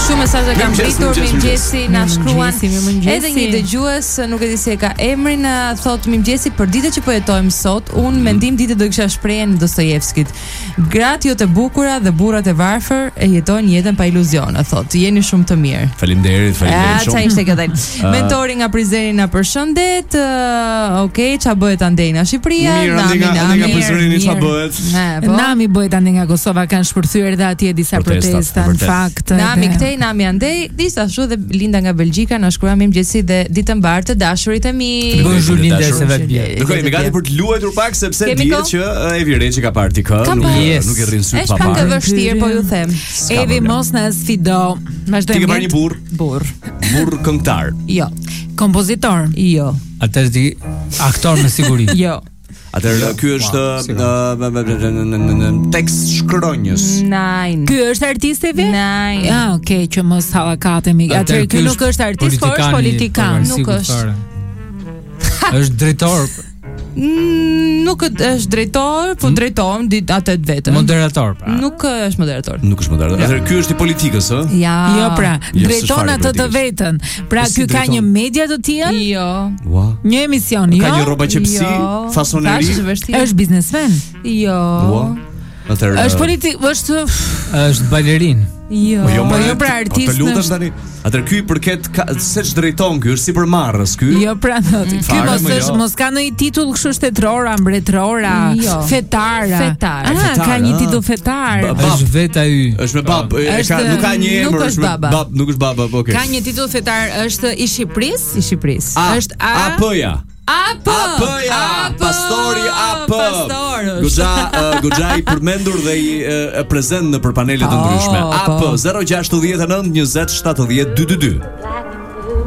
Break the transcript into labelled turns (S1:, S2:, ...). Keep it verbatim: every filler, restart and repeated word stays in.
S1: Shumë mesazhe kam pritur, mirëmëngjesi, na shkruan.
S2: Mirëmëngjesi.
S1: Edhe një dëgjues, nuk e di se e ka emrin, thot mirëmëngjesi, për ditën që po jetojmë sot, unë mendim ditë do kisha shprehjen e Dostojevskit. Gratë jote bukura dhe burrat e varfër e jetojnë jetën pa iluzione, thot. Jeni shumë të mirë.
S3: Faleminderit, faleminderit shumë.
S1: Çfarë ishte këtë? Mentori nga Prizreni na përshëndet. Uh, Okej, okay, ç'a bëhet andej nga Shqipëria?
S3: Mirë, andej nga andej nga Prizreni ç'a bëhet?
S2: Nami bëhet andej nga Kosova, kanë shpërthyer edhe atje disa protesta në fakt.
S1: Nami këtej, nami andej, disa ashtu dhe Linda nga Belgjika na shkruan mirëmëngjesi dhe ditë mbar të dashurit e mi.
S3: Bonjour Linda se vet bie. Do kemi gati për të luajtur pak sepse dihet që Evi Reçi ka parë ti kë, nuk nuk i rrin syt pa parë.
S1: Është pak e vështirë, po ju them.
S2: Evi mos na sfido. Vazhdojmë.
S3: Ti ke parë një burr?
S2: Burr.
S3: Burr këngëtar.
S1: Jo.
S2: Kompozitor?
S1: Jo.
S4: Atëherë ti aktor me siguri.
S1: Jo.
S3: Atëherë ky është tekst shkronjës.
S1: Nein.
S2: Ky është artist Evi?
S1: Nein.
S2: Ah, okay, që mos hallakatemi. Atëherë ky nuk është artist, por është politikan.
S1: Nuk është.
S4: Është drejtor.
S1: Nuk është drejtor, po drejton ditë atë vetëm.
S4: Moderator pra.
S1: Nuk është moderator.
S3: Nuk është moderator. Atëherë ky është i politikës, ë?
S1: Ja.
S2: Jo pra, drejton atë të vetën. Pra ky ka një media të tillë?
S1: Jo.
S3: Ua.
S2: Një emision, jo.
S3: Ka një rroba qepsi, fasoneri.
S2: Është biznesmen?
S1: Jo.
S3: Ua. Atëherë
S2: është politik, është
S4: është balerin.
S2: Jo,
S3: po jo,
S2: po jo pra artist.
S3: Të lutem tani. Atëherë ky përket se ç'drejton ky, është si për marrës ky.
S2: Jo pra thot. Ky mos është mos ka ndonjë titull kështu shtetrora, mbretërora, fetare.
S1: Fetare.
S2: Ah, ka një titull fetar.
S4: Është vetë ai.
S3: Është me bab, ka nuk ka një emër, është me bab, nuk është baba, po okay.
S2: Ka një titull fetar, është i Shqipërisë,
S1: i Shqipërisë.
S2: Është A
S3: A-ja.
S2: A-p,
S3: A-p-ja, pastori A-p. Goxha, goxha i përmendur dhe i prezant në për panele të ndryshme. A-p zero gjasht nove nënt njëzet shtatëdhjetë dy dy dy.